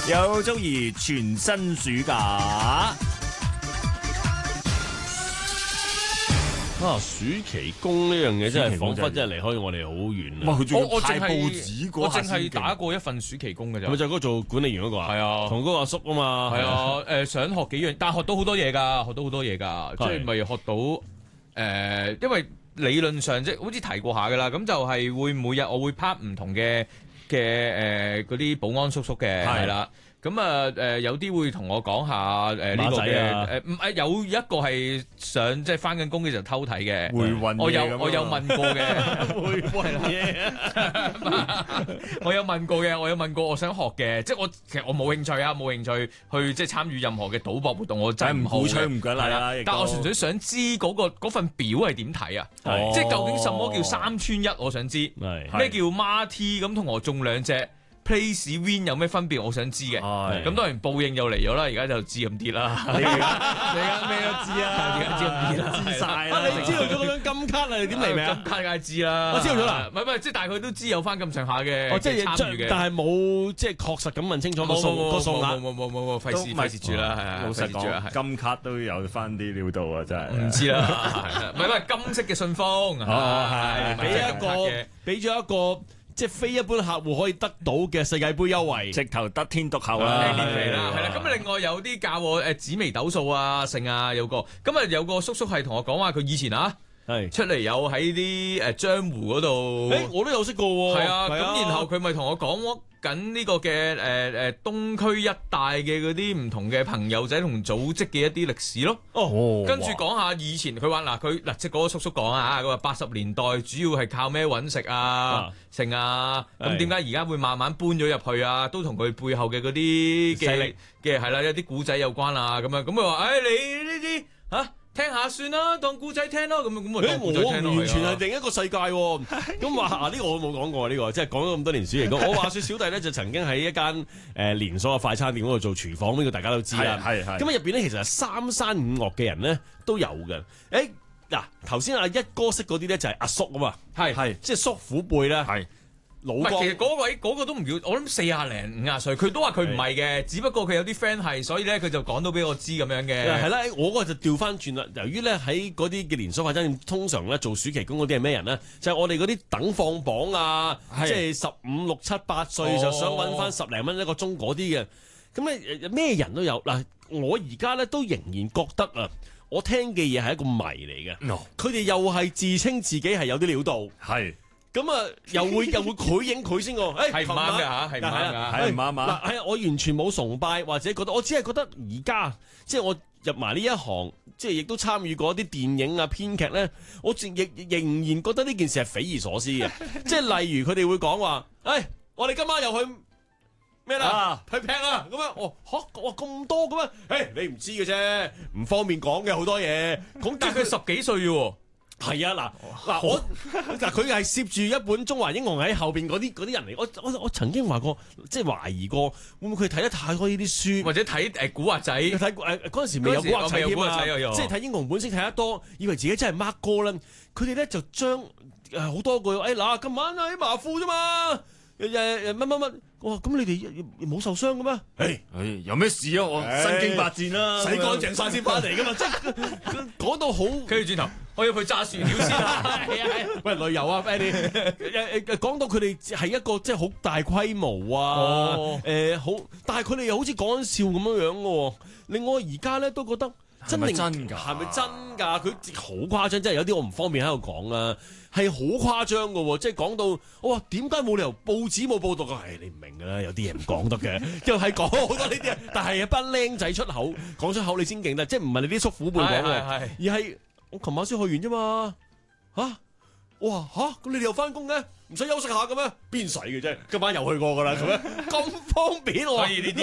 有周兒全新暑假。 暑期工呢樣嘢真係彷彿真係離開我哋好遠啊！ 佢仲要派報紙嗰下我淨係打過一份暑期工嘅咋。 咪就係嗰個做管理員嗰個啊？ 係啊， 同嗰個阿叔啊嘛。 係啊，想學幾樣，但係學到好多嘢㗎，學到好多嘢㗎，即係咪學到因為理論上即係好似提過下㗎啦，咁就係會每日我會 part 唔同嘅嗰啲保安叔叔嘅係啦。咁有啲會同我講下呢個嘅唔係有一個係想即係翻緊工嘅時候偷睇嘅回魂嘢我有問過嘅回魂嘢， 我有問過我想學嘅，即係其實我冇興趣啊，冇興趣去即係參與任何嘅賭博活動，我真係唔鼓吹唔舉例啦。 但我純粹想知嗰份表係點睇啊？即係究竟什麼叫三串一？我想知咩叫孖 T 咁同我中兩隻。Place win 有咩分別？我想知嘅。咁當然報應又嚟咗啦，而家就知咁啲啦。 你而家咩都知啦， 而家知咁啲啦， 知晒啦。 你知道咗嗰張金卡啊？你點嚟未啊？ 金卡梗係知啦。 我知道咗啦。 唔係，即係大概都知有翻咁上下嘅。 即係參與嘅，但係冇即係確實咁問清楚個數額。 冇，費事住啦，係啊。 老實講，金卡都有翻啲料到啊，真係。 唔知啦，唔係金色嘅信封。 係俾咗一個。即係非一般客戶可以得到嘅世界盃優惠， 直頭得天獨厚啦， 年肥啦，係啦。咁另外有啲教我紫微斗數啊，剩啊有個，咁啊有個叔叔係同我講話，佢以前出嚟有喺啲江湖嗰度， 我都有識過喎。 係啊，咁然後佢咪同我講緊呢個嘅東區一帶嘅嗰啲唔同嘅朋友仔同組織嘅一啲歷史咯。跟住講下以前佢話即係嗰個叔叔講啊，佢話80年代主要係靠咩揾食啊，剩啊，咁點解而家會慢慢搬咗入去啊？都同佢背後嘅嗰啲嘅係啦，有啲古仔有關啊，咁樣咁佢話，你呢啲聽下算啦，當故仔聽咯，咁我當故仔聽咯。 我完全係另一個世界喎。咁話呢個我冇講過呢個，即係講咗咁多年暑期工。我話說小弟咧就曾經喺一間連鎖嘅快餐店嗰度做廚房，呢個大家都知啦。係。咁入邊咧其實係三山五岳嘅人咧都有嘅。嗱頭先阿一哥識嗰啲咧就係阿叔啊嘛，係即係叔父輩啦。係。老江其實嗰位嗰個都唔叫，我諗40零50歲，佢都話佢唔係嘅，只不過佢有啲 friend 係，所以咧佢就講到俾我知咁樣嘅。 係啦，我嗰個就調翻轉啦。由於咧喺嗰啲嘅連鎖快餐店，通常咧做暑期工嗰啲係咩人咧？就係我哋嗰啲等放榜啊，即係15、6、7、8歲就想揾翻10零蚊一個鐘嗰啲嘅。咁咧咩人都有嗱。我而家咧都仍然覺得啊，我聽嘅嘢係一個謎嚟嘅。佢哋又係自稱自己係有啲料到，係。咁啊，又會佢影佢先喎， 係唔啱㗎嚇，係唔啱㗎， 係唔啱啊！ 嗱，係我完全冇崇拜或者覺得，我只係覺得而家即係我入埋呢一行，即係亦都參與過一啲電影啊編劇咧，我仍然覺得呢件事係匪夷所思嘅。即係例如佢哋會講話，我哋今晚又去咩啦？去劈啊！咁樣，哇咁多咁樣，你唔知嘅啫，唔方便講嘅好多嘢。咁但係佢10幾歲嘅喎。 係啊，佢係攝住一本《中華英雄》喺後邊嗰啲人嚟。我曾經話過，即係懷疑過，會唔會佢睇得太多呢啲書， 或者睇古惑仔？ 睇嗰陣時未有古惑仔添啊！即係睇《英雄本色》睇得多，以為自己真係 Mark 哥啦。佢哋咧就將好多句嗱，今晚喺馬庫啫嘛，乜。哇！咁你哋冇受傷嘅咩？ 有咩事啊？我身經百戰啦， 洗乾淨晒先翻嚟噶嘛！即係講到好， 跟住轉頭，我要去炸薯條先啦。 喂，旅遊啊 ，Eddie，講到佢哋係一個即係好大規模啊，好，但係佢哋又好似講緊笑咁樣嘅。另外而家咧都覺得係咪真㗎？ 係咪真㗎？佢好誇張，即係有啲我唔方便喺度講啦。係好誇張嘅喎，即係講到我話點解冇理由報紙冇報道㗎？你唔明㗎啦，有啲嘢唔講得嘅，又係講好多呢啲，但係一班僆仔出口講出口你先勁得，即係唔係你啲叔父輩講喎，而係我琴晚先去完啫嘛，我話咁你哋又翻工嘅，唔使休息下嘅咩？邊使嘅啫？今晚又去過㗎啦，咁樣咁方便我。所以呢啲